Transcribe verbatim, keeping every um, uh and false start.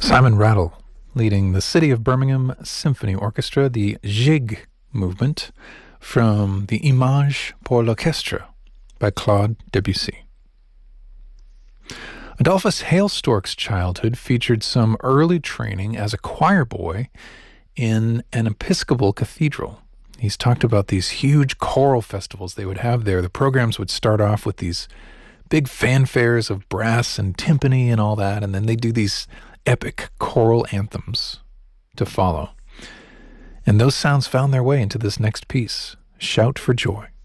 Simon Rattle, leading the City of Birmingham Symphony Orchestra, the Gigue movement from the Image pour l'Orchestre by Claude Debussy. Adolphus Hailstork's childhood featured some early training as a choir boy in an Episcopal cathedral. He's talked about these huge choral festivals they would have there. The programs would start off with these big fanfares of brass and timpani and all that, and then they do these epic choral anthems to follow. And those sounds found their way into this next piece, Shout for Joy.